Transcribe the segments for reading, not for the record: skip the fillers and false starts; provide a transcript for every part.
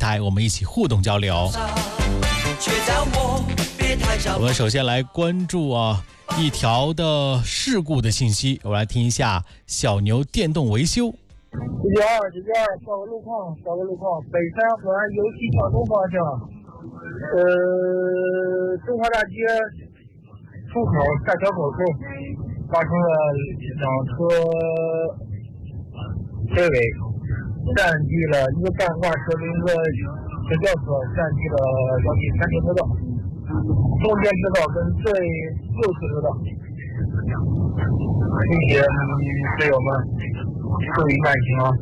台，我们一起互动交流。我们首先来关注一条的事故的信息，我来听一下小牛电动维修。 这边报个路况，北三环游戏场东方向，中华大街出口大桥口处发生了两车追尾，占据了一个半挂车跟一个吊车，占据了小米3车道，中间车道跟最右侧车道，谢谢队友们注意慢行啊。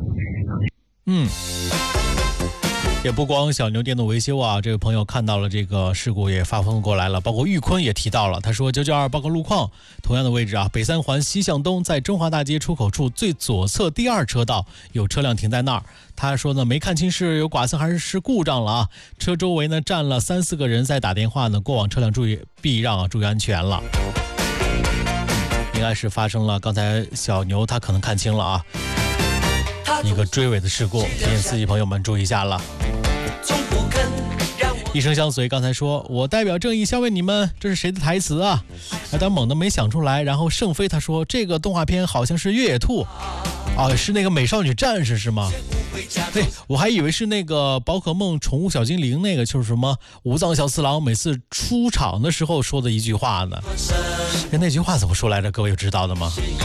也不光小牛电动维修这位朋友看到了这个事故也发疯过来了，包括玉坤也提到了，他说992报告路况，同样的位置北三环西向东，在中华大街出口处最左侧第2车道有车辆停在那儿。他说呢，没看清是有剐蹭还是故障了车周围呢站了3-4个人在打电话呢，过往车辆注意避让注意安全了。应该是发生了刚才小牛他可能看清了一个追尾的事故，提醒司机朋友们注意一下了。一声相随，刚才说我代表正义消灭你们，这是谁的台词但猛地没想出来。然后盛飞他说这个动画片好像是越野兔是那个美少女战士是吗？我还以为是那个宝可梦宠物小精灵，那个就是什么武藏小次郎每次出场的时候说的一句话呢。那句话怎么说来着？各位有知道的吗？